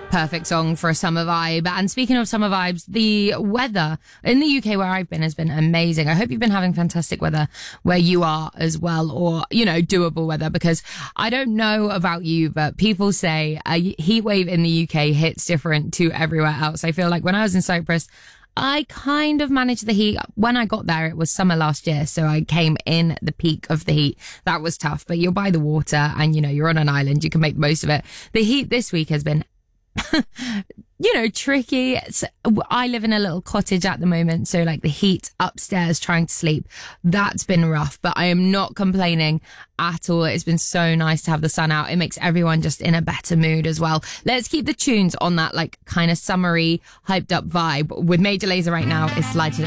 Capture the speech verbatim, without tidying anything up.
Perfect song for a summer vibe. And speaking of summer vibes, the weather in the U K where I've been has been amazing. I hope you've been having fantastic weather where you are as well, or, you know, doable weather, because I don't know about you, but people say a heat wave in the U K hits different to everywhere else. I feel like when I was in Cyprus, I kind of managed the heat. When I got there, it was summer last year, so I came in the peak of the heat. That was tough, but you're by the water and, you know, you're on an island. You can make the most of it. The heat this week has been you know, tricky. It's, I live in a little cottage at the moment, so like the heat upstairs trying to sleep, that's been rough, but I am not complaining at all. It's been so nice to have the sun out. It makes everyone just in a better mood as well. Let's keep the tunes on that like kind of summery, hyped up vibe with Major Lazer right now. It's Lighted Up.